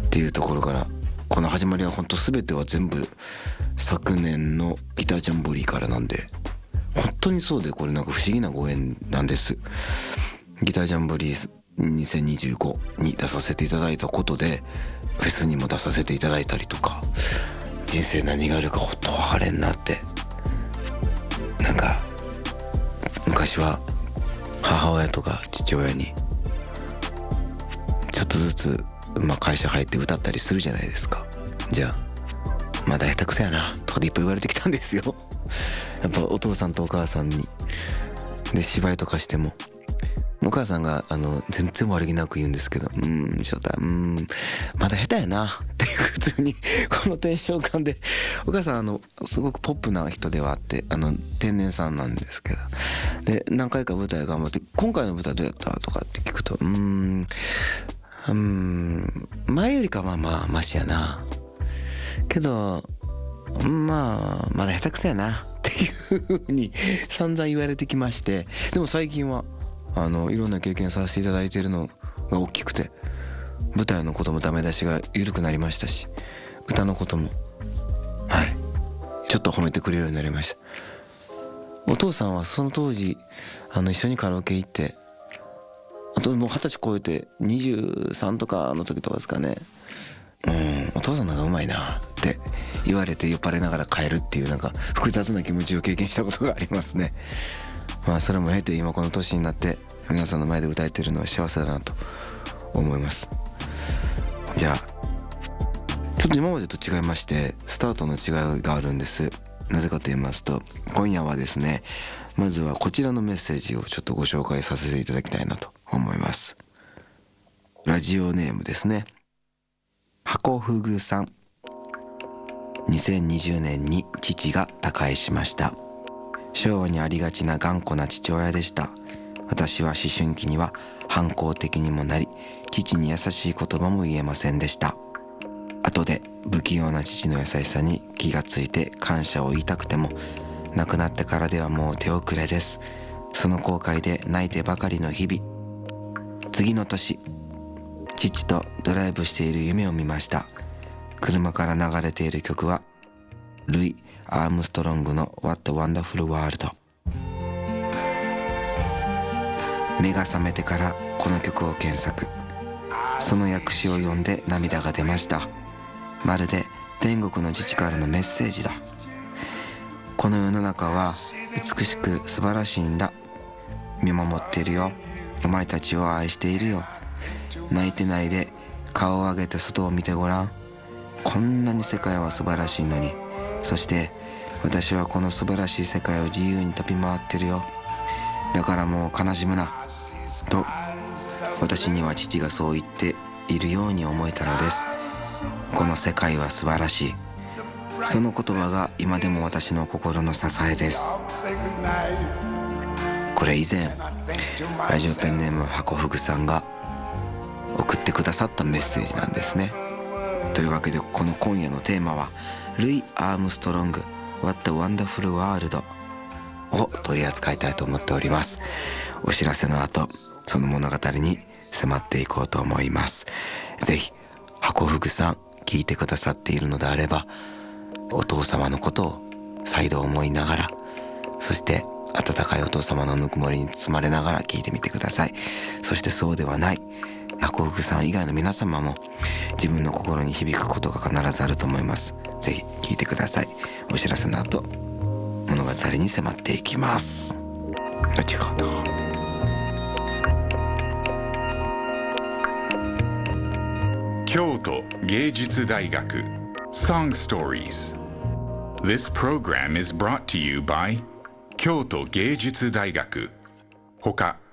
っていうところから、この始まりは本当全ては全部昨年のギタージャンボリーからなんで、本当にそうで、これなんか不思議なご縁なんです。ギタージャンボリー2025に出させていただいたことで、フェスにも出させていただいたりとか、人生何があるかほっと分かれんなって。なんか昔は母親とか父親にちょっとずつ、会社入って歌ったりするじゃないですか。じゃあまだ下手くそやなとかでいっぱい言われてきたんですよ。やっぱお父さんとお母さんに。で芝居とかしてもお母さんが全然悪気なく言うんですけど、ちょっとまだ下手やなっていう、普通にこのテンション感で。お母さんすごくポップな人ではあって、天然さんなんですけど、で何回か舞台頑張って、今回の舞台どうやったとかって聞くと、前よりかはまあマシやなけど、まだ下手くそやなっていう風に散々言われてきまして、でも最近はいろんな経験させていただいているのが大きくて、舞台のこともダメ出しが緩くなりましたし、歌のこともちょっと褒めてくれるようになりました。お父さんはその当時一緒にカラオケ行って、あともう20歳超えて23とかの時とかですかね、お父さんの方がうまいなって言われて酔っ払いながら帰るっていう、なんか複雑な気持ちを経験したことがありますね。それも経て今この年になって皆さんの前で歌えてるのは幸せだなと思います。じゃあちょっと今までと違いまして、スタートの違いがあるんです。なぜかと言いますと、今夜はですね、まずはこちらのメッセージをちょっとご紹介させていただきたいなと思います。ラジオネームですね、箱ふぐさん。2020年に父が他界しました。昭和にありがちな頑固な父親でした。私は思春期には反抗的にもなり、父に優しい言葉も言えませんでした。後で不器用な父の優しさに気がついて感謝を言いたくても、亡くなってからではもう手遅れです。その後悔で泣いてばかりの日々。次の年、父とドライブしている夢を見ました。車から流れている曲はルイ・アームストロングの What a Wonderful World。 目が覚めてからこの曲を検索。その訳詞を読んで涙が出ました。まるで天国の父からのメッセージだ。この世の中は美しく素晴らしいんだ。見守っているよ。お前たちを愛しているよ。泣いてないで顔を上げて外を見てごらん。こんなに世界は素晴らしいのに。そして私はこの素晴らしい世界を自由に飛び回ってるよ。だからもう悲しむなと、私には父がそう言っているように思えたのです。この世界は素晴らしい。その言葉が今でも私の心の支えです。これ以前ラジオペンネーム箱ふぐさんが送ってくださったメッセージなんですね。というわけで、この今夜のテーマはルイ・アームストロング What a Wonderful World を取り扱いたいと思っております。お知らせの後、その物語に迫っていこうと思います。ぜひ箱ふぐさん聞いてくださっているのであれば、お父様のことを再度思いながら、そして温かいお父様のぬくもりに包まれながら聞いてみてください。そしてそうではない箱ふぐさん以外の皆様も自分の心に響くことが必ずあると思います。ぜひ聞いてください。お知らせの後、物語に迫っていきます。後ほど。 京都芸術大学 Song Stories. This program is brought to you by 京都芸術大学。他